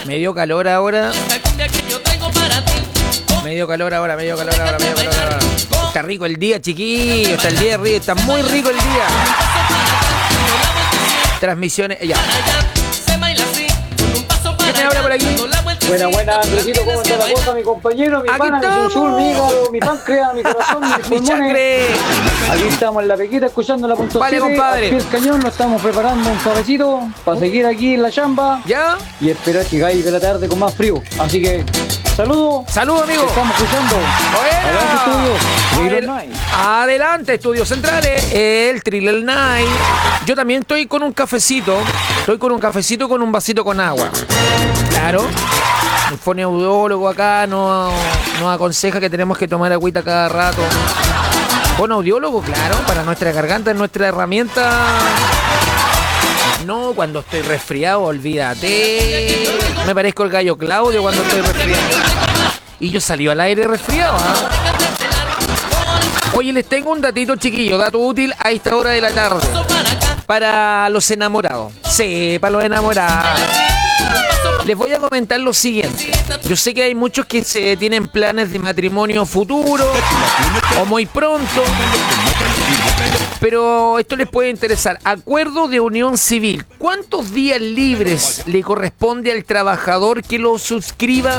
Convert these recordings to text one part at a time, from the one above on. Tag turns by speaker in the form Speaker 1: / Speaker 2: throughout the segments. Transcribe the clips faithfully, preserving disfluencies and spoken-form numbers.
Speaker 1: Me dio calor ahora. Me dio calor ahora, me dio calor ahora, me dio calor ahora. Está rico el día, chiquillo. Está el día rico, está muy rico el día. Transmisiones, ya. ¿Quién me habla por aquí?
Speaker 2: Buena, buena, Andresito, ¿cómo está la cosa? Mi compañero, mi
Speaker 1: Aquí
Speaker 2: pana, mi
Speaker 1: estamos.
Speaker 2: sur, mi hígado, mi páncreas, mi corazón, mis
Speaker 1: Mi
Speaker 2: pulmones.
Speaker 1: chacre.
Speaker 2: Aquí estamos en la pequita escuchando la punto
Speaker 1: Vale,
Speaker 2: siete,
Speaker 1: compadre.
Speaker 2: al pie del cañón, nos estamos preparando un cafecito para seguir aquí en la chamba
Speaker 1: ¿Ya?
Speaker 2: y esperar que caiga la tarde con más frío. Así que, saludos.
Speaker 1: Saludos, amigo.
Speaker 2: Estamos escuchando.
Speaker 1: Bueno.
Speaker 2: Adelante, estudios. Thriller
Speaker 1: Adel-
Speaker 2: Night.
Speaker 1: Adelante, estudios centrales. El Thriller Night. Yo también estoy con un cafecito. Estoy con un cafecito con un vasito con agua. Claro. El fonoaudiólogo acá nos, nos aconseja que tenemos que tomar agüita cada rato. Fonoaudiólogo, claro, para nuestra garganta es nuestra herramienta. No, cuando estoy resfriado, olvídate. Me parezco el gallo Claudio cuando estoy resfriado. Y yo salí al aire resfriado, ¿ah? Oye, les tengo un datito, chiquillo, dato útil a esta hora de la tarde. Para los enamorados. Sí, para los enamorados. Les voy a comentar lo siguiente. Yo sé que hay muchos que se tienen planes de matrimonio futuro o muy pronto, pero esto les puede interesar. Acuerdo de unión civil. ¿Cuántos días libres le corresponde al trabajador que lo suscriba?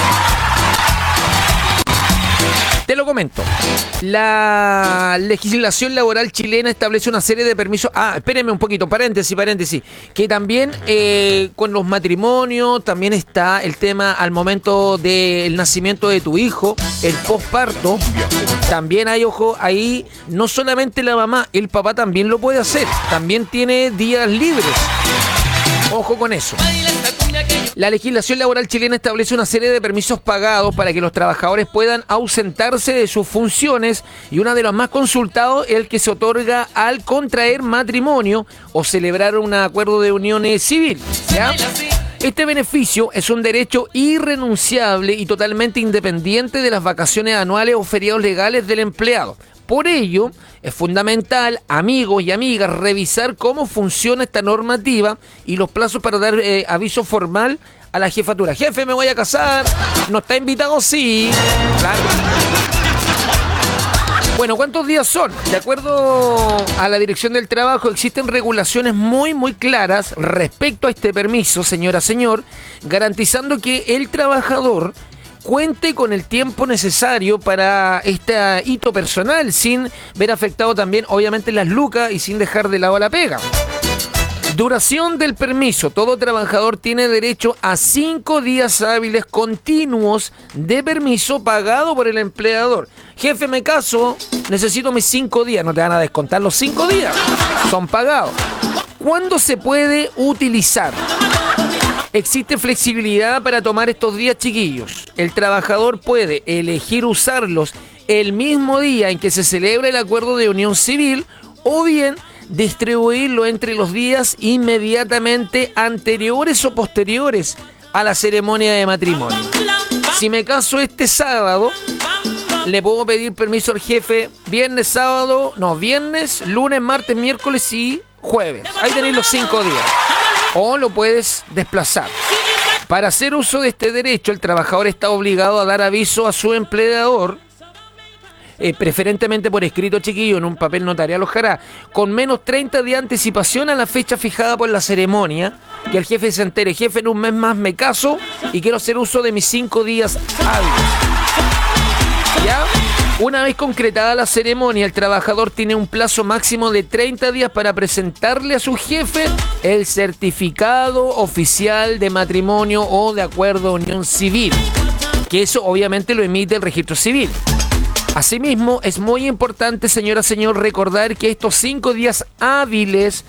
Speaker 1: Te lo comento. La legislación laboral chilena establece una serie de permisos. Ah, espérenme un poquito, paréntesis, paréntesis. Que también eh, con los matrimonios también está el tema al momento del nacimiento de tu hijo, el posparto. También hay, ojo, ahí no solamente la mamá, el papá también lo puede hacer. También tiene días libres. Ojo con eso. La legislación laboral chilena establece una serie de permisos pagados para que los trabajadores puedan ausentarse de sus funciones y uno de los más consultados es el que se otorga al contraer matrimonio o celebrar un acuerdo de unión civil, ¿ya? Este beneficio es un derecho irrenunciable y totalmente independiente de las vacaciones anuales o feriados legales del empleado. Por ello, es fundamental, amigos y amigas, revisar cómo funciona esta normativa y los plazos para dar eh, aviso formal a la jefatura. Jefe, me voy a casar. ¿No está invitado? Sí. Claro. Bueno, ¿cuántos días son? De acuerdo a la Dirección del Trabajo, existen regulaciones muy, muy claras respecto a este permiso, señora, señor, garantizando que el trabajador cuente con el tiempo necesario para este hito personal, sin ver afectado también, obviamente, las lucas y sin dejar de lado la pega. Duración del permiso. Todo trabajador tiene derecho a cinco días hábiles continuos de permiso pagado por el empleador. Jefe, me caso, necesito mis cinco días. No te van a descontar los cinco días. Son pagados. ¿Cuándo se puede utilizar? Existe flexibilidad para tomar estos días, chiquillos. El trabajador puede elegir usarlos el mismo día en que se celebra el acuerdo de unión civil o bien distribuirlo entre los días inmediatamente anteriores o posteriores a la ceremonia de matrimonio. Si me caso este sábado, le puedo pedir permiso al jefe viernes, sábado, no, viernes, lunes, martes, miércoles y jueves. Ahí tenéis los cinco días. O lo puedes desplazar. Para hacer uso de este derecho, el trabajador está obligado a dar aviso a su empleador, eh, preferentemente por escrito, chiquillo, en un papel notarial ojalá, con menos treinta días de anticipación a la fecha fijada por la ceremonia, que el jefe se entere. Jefe, en un mes más me caso y quiero hacer uso de mis cinco días hábiles. ¿Ya? Una vez concretada la ceremonia, el trabajador tiene un plazo máximo de treinta días para presentarle a su jefe el certificado oficial de matrimonio o de acuerdo de unión civil, que eso obviamente lo emite el registro civil. Asimismo, es muy importante, señora, señor, recordar que estos cinco días hábiles